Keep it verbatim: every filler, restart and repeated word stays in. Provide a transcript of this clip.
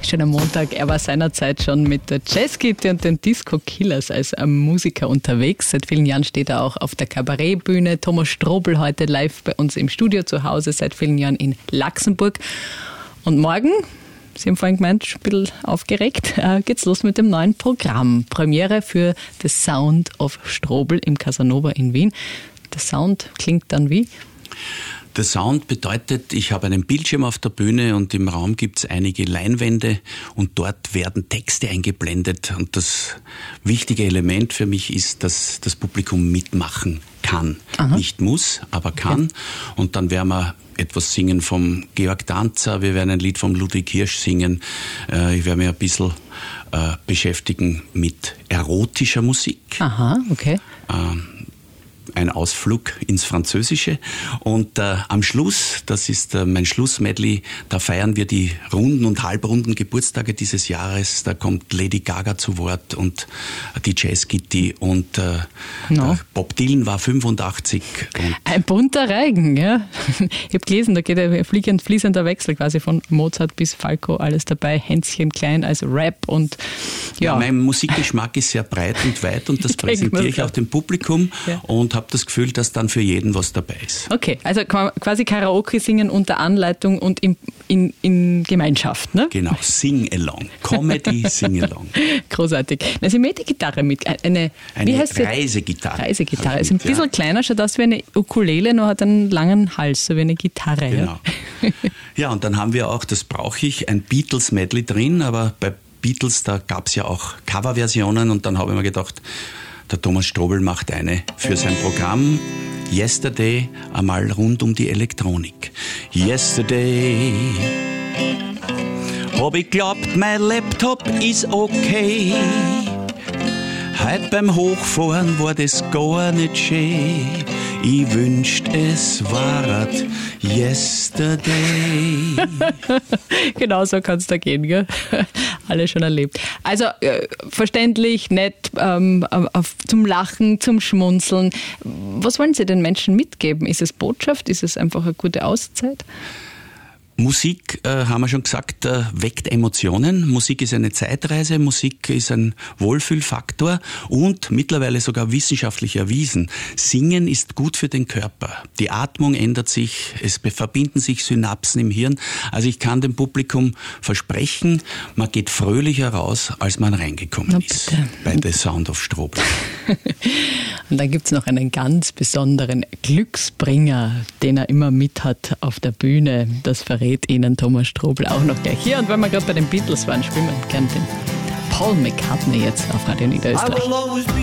Schöner Montag. Er war seinerzeit schon mit der Jazzgitarre und den Disco Killers als Musiker unterwegs. Seit vielen Jahren steht er auch auf der Kabarettbühne. Thomas Strobl heute live bei uns im Studio zu Hause, seit vielen Jahren in Laxenburg. Und morgen, Sie haben vorhin gemeint, ein bisschen aufgeregt, äh, geht's los mit dem neuen Programm. Premiere für The Sound of Strobl im Casanova in Wien. Der Sound klingt dann wie? Der Sound bedeutet, ich habe einen Bildschirm auf der Bühne und im Raum gibt es einige Leinwände und dort werden Texte eingeblendet. Und das wichtige Element für mich ist, dass das Publikum mitmachen kann. Aha. Nicht muss, aber kann. Okay. Und dann werden wir etwas singen vom Georg Danzer, wir werden ein Lied vom Ludwig Hirsch singen. Ich werde mich ein bisschen äh, beschäftigen mit erotischer Musik. Aha, okay. Ähm, Ein Ausflug ins Französische. Und äh, am Schluss, das ist äh, mein Schlussmedley, da feiern wir die runden und halbrunden Geburtstage dieses Jahres. Da kommt Lady Gaga zu Wort und äh, die Jazzgitarre und äh, no. Bob Dylan war fünfundachtzig. Und ein bunter Reigen, ja. Ich habe gelesen, da geht ein fliegend, fließender Wechsel quasi von Mozart bis Falco, alles dabei. Hänschen klein als Rap und ja. ja mein Musikgeschmack ist sehr breit und weit und das präsentiere ich auch dem Publikum ja. und habe das Gefühl, dass dann für jeden was dabei ist. Okay, also quasi Karaoke singen unter Anleitung und in, in, in Gemeinschaft, ne? Genau, Sing-Along. Comedy, Sing-Along. Großartig. Na, Sie haben die Gitarre mit. Eine, eine wie heißt sie? Reisegitarre. Reisegitarre. Ist ein bisschen ja. kleiner, schaut aus wie eine Ukulele, nur hat einen langen Hals, so wie eine Gitarre. Genau. Ja, ja und dann haben wir auch, das brauche ich, ein Beatles-Medley drin, aber bei Beatles, da gab es ja auch Coverversionen und dann habe ich mir gedacht, der Thomas Strobl macht eine für sein Programm Yesterday, einmal rund um die Elektronik. Yesterday hab ich glaubt, mein Laptop ist okay. Heut beim Hochfahren war das gar nicht schön. Ich wünscht, es war yesterday. Genau so kann es da gehen, gell? Alle schon erlebt. Also äh, verständlich, nett, ähm, auf, zum Lachen, zum Schmunzeln. Was wollen Sie den Menschen mitgeben? Ist es Botschaft? Ist es einfach eine gute Auszeit? Musik, äh, haben wir schon gesagt, äh, weckt Emotionen. Musik ist eine Zeitreise, Musik ist ein Wohlfühlfaktor und mittlerweile sogar wissenschaftlich erwiesen. Singen ist gut für den Körper. Die Atmung ändert sich, es verbinden sich Synapsen im Hirn. Also ich kann dem Publikum versprechen, man geht fröhlicher raus, als man reingekommen Na, ist bei The Sound of Strobl. Und dann gibt es noch einen ganz besonderen Glücksbringer, den er immer mit hat auf der Bühne. Das verrät Ihnen Thomas Strobl auch noch gleich hier. Und wenn wir gerade bei den Beatles waren, spielen wir gerne den Paul McCartney jetzt auf Radio Niederösterreich.